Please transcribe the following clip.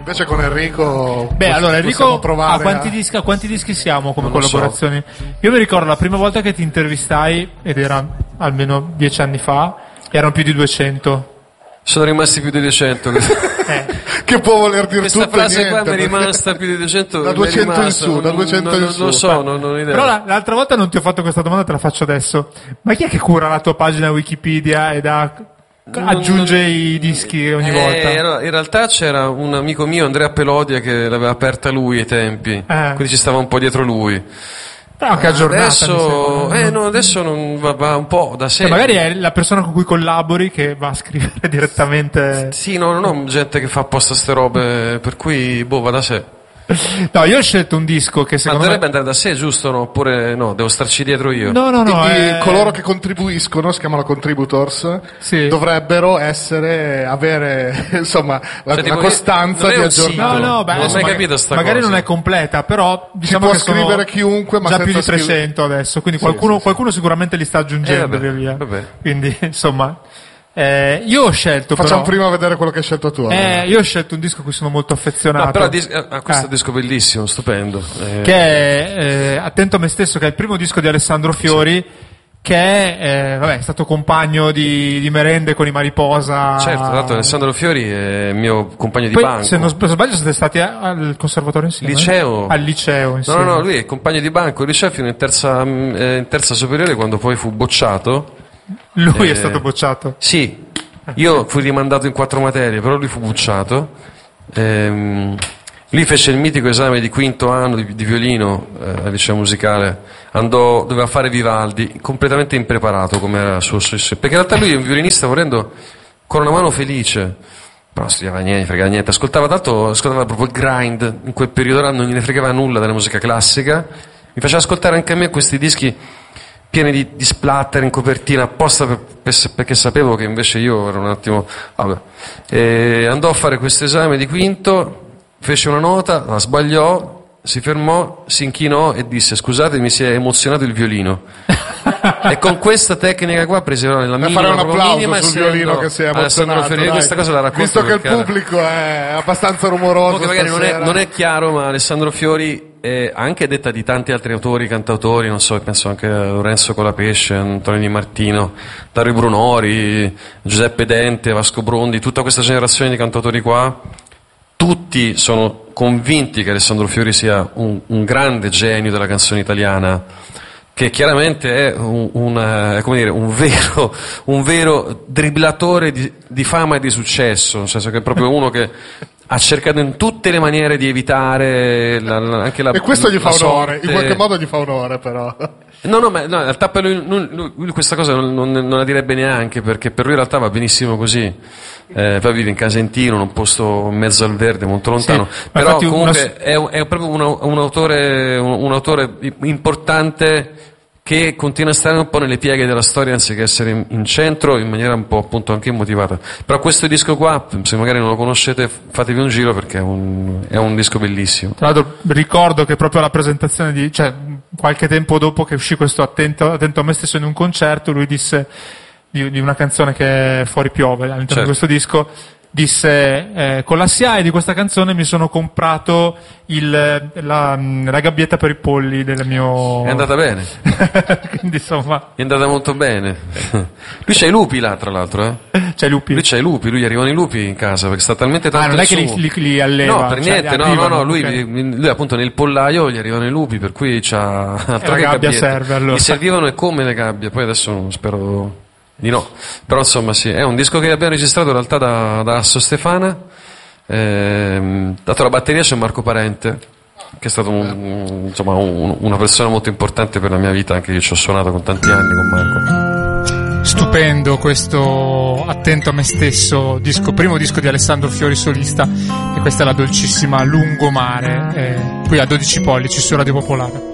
Invece con Enrico allora Enrico provare a quanti dischi siamo come Non lo collaborazioni? Io mi ricordo la prima volta che ti intervistai, ed era almeno 10 anni fa, erano più di 200. Sono rimasti più di 200. Che può voler dire Questa tutto e frase niente, qua mi è perché- rimasta più di 200. Da 200 in su, da 200 in su. Non lo so, non ho idea. Però l'altra volta non ti ho fatto questa domanda, te la faccio adesso. Ma chi è che cura la tua pagina Wikipedia ed aggiunge i dischi ogni volta? No, in realtà c'era un amico mio, Andrea Pelodia, che l'aveva aperta lui ai tempi, quindi ci stava un po' dietro lui. Però anche aggiornata. Adesso non va un po' da sé. Magari è la persona con cui collabori che va a scrivere direttamente. Sì, no, non ho gente che fa apposta ste robe, per cui va da sé. No, io ho scelto un disco che secondo dovrebbe me... andare da sé, giusto? No? Oppure no, devo starci dietro io. No, Quindi coloro che contribuiscono, si chiamano contributors, sì, dovrebbero avere insomma la tipo, costanza di aggiornare. No, non ho mai capito sta magari cosa. non è completa, però diciamo può che sono scrivere chiunque, ma già senza più di 300 adesso, quindi Sì, qualcuno sicuramente li sta aggiungendo vabbè, via. vabbè. Quindi insomma io ho scelto Facciamo però, prima vedere quello che hai scelto tu. io ho scelto un disco a cui sono molto affezionato, No, però questo è un disco bellissimo, stupendo. che è Attento a me stesso, che è il primo disco di Alessandro Fiori, che è stato compagno di merende con i Mariposa. Certo, tra l'altro Alessandro Fiori è mio compagno di Poi, banco. se non sbaglio siete stati al conservatorio insieme? Liceo. Al liceo insieme. No, lui è compagno di banco, il liceo fino in terza superiore, quando poi fu bocciato. Lui è stato bocciato. Sì, io fui rimandato in 4 materie, però lui fu bocciato. Lui fece il mitico esame di quinto anno di violino al liceo musicale, doveva fare Vivaldi, completamente impreparato come era il suo perché in realtà lui è un violinista volendo con una mano felice, però non studiava niente, frega niente, ascoltava proprio il grind, in quel periodo là non gliene fregava nulla della musica classica, mi faceva ascoltare anche a me questi dischi pieni di splatter in copertina apposta perché sapevo che invece io ero un attimo andò a fare questo esame di quinto, fece una nota, la sbagliò, si fermò, si inchinò e disse: scusate, mi si è emozionato il violino. E con questa tecnica qua prese nella minima, fare un applauso sul essendo violino che si è emozionato, Fiori, questa cosa la racconto visto che il perché pubblico è abbastanza rumoroso magari stasera. non è chiaro, ma Alessandro Fiori è anche detta di tanti altri autori, cantautori, non so, penso anche a Lorenzo Colapesce, Antonio Di Martino, Dario Brunori, Giuseppe Dente, Vasco Brondi, tutta questa generazione di cantautori qua, tutti sono convinti che Alessandro Fiori sia un grande genio della canzone italiana, che chiaramente è un vero dribblatore di fama e di successo, nel senso che è proprio uno che ha cercato in tutte le maniere di evitare anche la e questo gli fa onore, sorte. in qualche modo gli fa onore, però. No, in realtà per lui questa cosa non la direbbe neanche, perché per lui in realtà va benissimo così. Poi vive in Casentino, in un posto in mezzo al verde, molto lontano. Sì, però comunque è proprio un autore importante, che continua a stare un po' nelle pieghe della storia anziché essere in centro, in maniera un po' appunto anche immotivata. Però questo disco qua, se magari non lo conoscete, fatevi un giro, perché è un disco bellissimo. Tra l'altro ricordo che proprio alla presentazione qualche tempo dopo che uscì questo Attento a me stesso in un concerto, lui disse di una canzone che è Fuori piove all'interno di questo disco, disse con la SIAE di questa canzone mi sono comprato la gabbietta per i polli del mio... È andata bene. Quindi insomma è andata molto bene. Lui c'ha i lupi là, tra l'altro, c'ha i lupi? Lui c'ha i lupi, lui gli arrivano i lupi in casa perché sta talmente tanto non è che li alleva? No, per niente, no, lui appunto nel pollaio gli arrivano i lupi, per cui c'ha la gabbia serve, allora. Gli servivano e come le gabbie, poi adesso spero di no, però insomma sì, è un disco che abbiamo registrato in realtà da Asso Stefana, dato la batteria c'è Marco Parente, che è stato una persona molto importante per la mia vita, anche io ci ho suonato con tanti anni con Marco. Stupendo questo Attento a me stesso, primo disco di Alessandro Fiori solista, e questa è la dolcissima Lungomare, qui a 12 pollici su Radio Popolare.